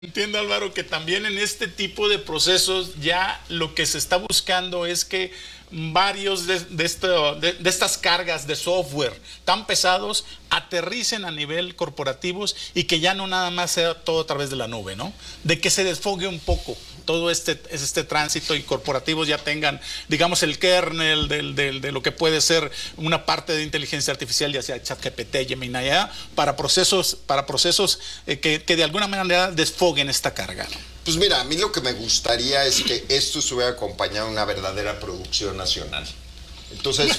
Entiendo, Álvaro, que también en este tipo de procesos ya lo que se está buscando es que varios de estas cargas de software tan pesados aterricen a nivel corporativos y que ya no nada más sea todo a través de la nube, ¿no? De que se desfogue un poco todo este tránsito y corporativos ya tengan, digamos, el kernel de lo que puede ser una parte de inteligencia artificial, ya sea ChatGPT, Gemini, para procesos que de alguna manera desfoguen esta carga, ¿no? Pues mira, a mí lo que me gustaría es que esto se hubiera acompañado de una verdadera producción nacional. Entonces,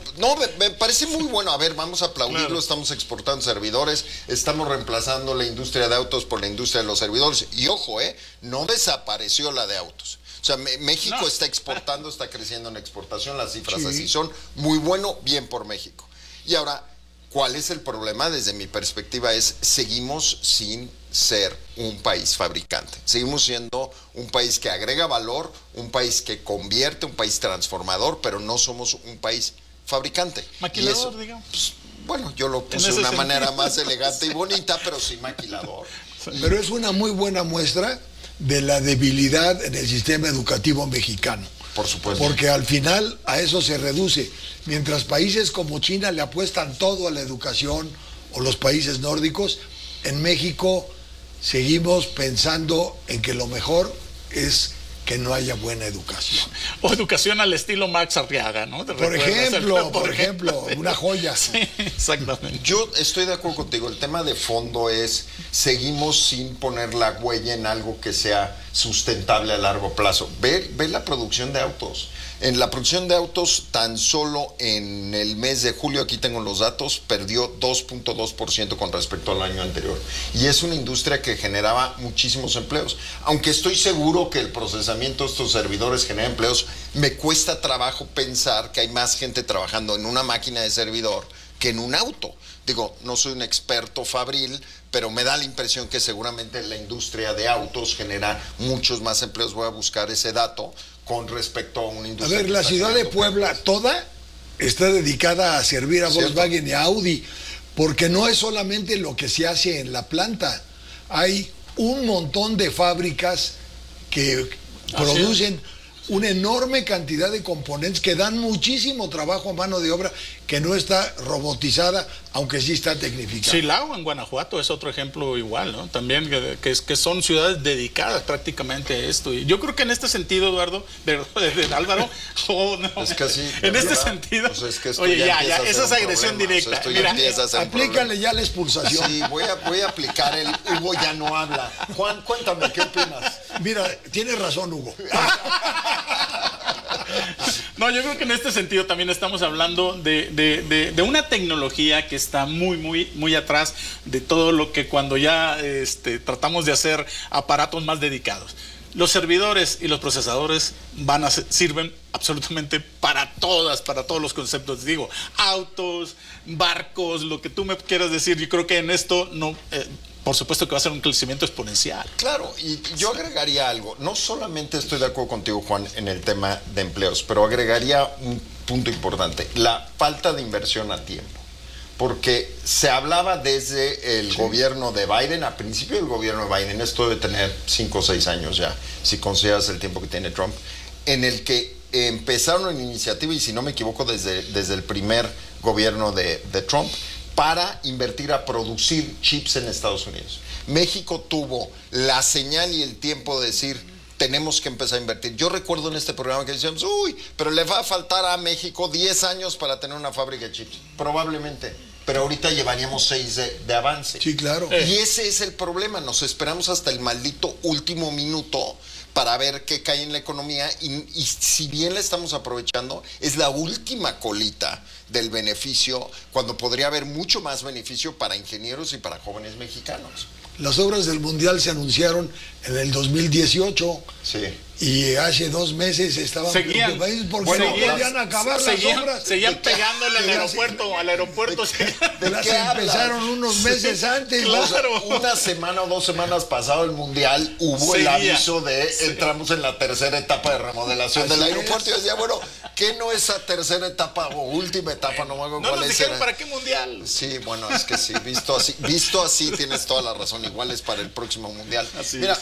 me parece muy bueno. A ver, vamos a aplaudirlo, claro. Estamos exportando servidores, estamos reemplazando la industria de autos por la industria de los servidores. Y ojo, no desapareció la de autos. O sea, México está exportando, está creciendo en exportación, las cifras así son. Muy bueno, bien por México. Y ahora, ¿cuál es el problema? Desde mi perspectiva seguimos sin ser un país fabricante. Seguimos siendo un país que agrega valor, un país que convierte, un país transformador, pero no somos un país fabricante. Maquilador, digamos. Pues, bueno, yo lo puse de una manera más elegante y bonita, pero sí maquilador. Pero es una muy buena muestra de la debilidad del sistema educativo mexicano. Por supuesto. Porque al final a eso se reduce. Mientras países como China le apuestan todo a la educación, o los países nórdicos, en México seguimos pensando en que lo mejor es que no haya buena educación. O educación al estilo Max Arriaga, ¿no? Por ejemplo, una joya. Sí, exactamente. Yo estoy de acuerdo contigo. El tema de fondo es, seguimos sin poner la huella en algo que sea sustentable a largo plazo. Ve la producción de autos. En la producción de autos, tan solo en el mes de julio, aquí tengo los datos, perdió 2.2% con respecto al año anterior. Y es una industria que generaba muchísimos empleos. Aunque estoy seguro que el procesamiento de estos servidores genera empleos, me cuesta trabajo pensar que hay más gente trabajando en una máquina de servidor que en un auto. Digo, no soy un experto fabril, pero me da la impresión que seguramente la industria de autos genera muchos más empleos. Voy a buscar ese dato con respecto a una industria. A ver, la ciudad de Puebla toda está dedicada a servir a Volkswagen y a Audi, porque no es solamente lo que se hace en la planta. Hay un montón de fábricas que producen una enorme cantidad de componentes que dan muchísimo trabajo a mano de obra que no está robotizada, aunque sí está tecnificada. Silao en Guanajuato es otro ejemplo igual, ¿no? También que son ciudades dedicadas prácticamente a esto. Y yo creo que en este sentido, Eduardo, de Álvaro, es que sí, en este sentido, pues es que oye, ya, esa es agresión directa. Mira, aplícale ya la expulsación. Sí, voy a aplicar el Hugo ya no habla. Juan, cuéntame, ¿qué opinas? Mira, tienes razón, Hugo. No, yo creo que en este sentido también estamos hablando de una tecnología que está muy atrás de todo lo que cuando ya tratamos de hacer aparatos más dedicados. Los servidores y los procesadores sirven absolutamente para todos los conceptos. Digo, autos, barcos, lo que tú me quieras decir. Yo creo que en esto no... por supuesto que va a ser un crecimiento exponencial. Claro, y yo agregaría algo. No solamente estoy de acuerdo contigo, Juan, en el tema de empleos, pero agregaría un punto importante: la falta de inversión a tiempo. Porque se hablaba desde el gobierno de Biden, a principio del gobierno de Biden, esto debe tener 5 o 6 años ya, si consideras el tiempo que tiene Trump, en el que empezaron una iniciativa, y si no me equivoco, desde el primer gobierno de Trump, para invertir a producir chips en Estados Unidos. México tuvo la señal y el tiempo de decir, tenemos que empezar a invertir. Yo recuerdo en este programa que decíamos, pero le va a faltar a México 10 años para tener una fábrica de chips. Probablemente, pero ahorita llevaríamos 6 de avance. Sí, claro. Y ese es el problema, nos esperamos hasta el maldito último minuto para ver qué cae en la economía, y si bien la estamos aprovechando, es la última colita del beneficio, cuando podría haber mucho más beneficio para ingenieros y para jóvenes mexicanos. Las obras del Mundial se anunciaron en el 2018. Sí. Y hace 2 meses estaban Seguían, preocupados porque bueno, no podían acabar las obras. seguían pegándole al aeropuerto. Las empezaron unos meses antes. Claro. O sea, una semana o 2 semanas pasado el Mundial hubo el Seguía. aviso de entramos en la tercera etapa de remodelación Así del aeropuerto. es. Y yo decía, bueno, ¿qué no esa tercera etapa o última etapa? No me acuerdo No cuál nos es. dijeron para qué mundial. Sí, bueno, es que sí, visto así tienes toda la razón. Igual es para el próximo Mundial. Así Mira,